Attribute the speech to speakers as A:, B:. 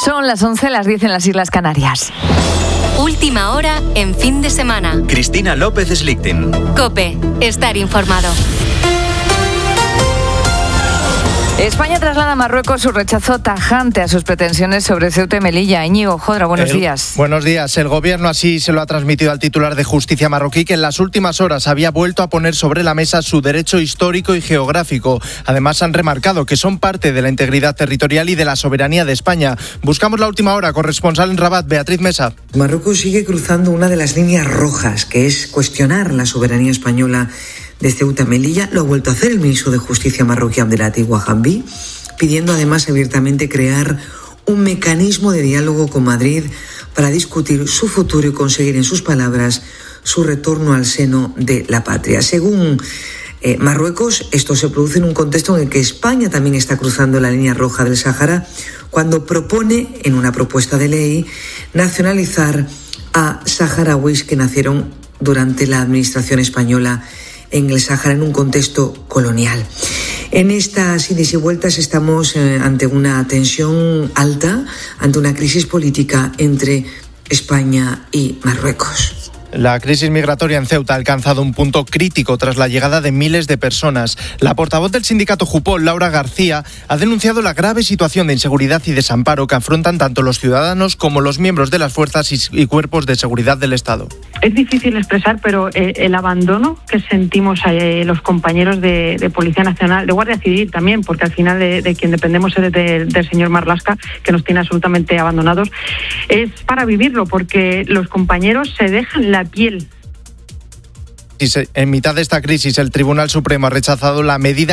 A: Son las 11, las 10 en las Islas Canarias.
B: Última hora en fin de semana.
C: Cristina López Slichting.
B: COPE. Estar informado.
A: España traslada a Marruecos su rechazo tajante a sus pretensiones sobre Ceuta y Melilla. Íñigo Jodra, buenos días.
D: Buenos días. El gobierno así se lo ha transmitido al titular de Justicia marroquí, que en las últimas horas había vuelto a poner sobre la mesa su derecho histórico y geográfico. Además, han remarcado que son parte de la integridad territorial y de la soberanía de España. Buscamos la última hora. Corresponsal en Rabat, Beatriz Mesa.
E: Marruecos sigue cruzando una de las líneas rojas, que es cuestionar la soberanía española de Ceuta y Melilla. Lo ha vuelto a hacer el ministro de Justicia marroquí, Abdelati Ouahabi, pidiendo además abiertamente crear un mecanismo de diálogo con Madrid para discutir su futuro y conseguir, en sus palabras, su retorno al seno de la patria. Según Marruecos, esto se produce en un contexto en el que España también está cruzando la línea roja del Sáhara, cuando propone, en una propuesta de ley, nacionalizar a saharauis que nacieron durante la administración española en el Sáhara, en un contexto colonial. En estas idas y vueltas estamos ante una tensión alta, ante una crisis política entre España y Marruecos.
D: La crisis migratoria en Ceuta ha alcanzado un punto crítico tras la llegada de miles de personas. La portavoz del sindicato Jupol, Laura García, ha denunciado la grave situación de inseguridad y desamparo que afrontan tanto los ciudadanos como los miembros de las fuerzas y cuerpos de seguridad del Estado.
F: Es difícil expresar, pero el abandono que sentimos los compañeros de Policía Nacional, de Guardia Civil también, porque al final de quien dependemos es del señor Marlaska, que nos tiene absolutamente abandonados, es para vivirlo, porque los compañeros se dejan la piel.
D: En mitad de esta crisis, el Tribunal Supremo ha rechazado la medida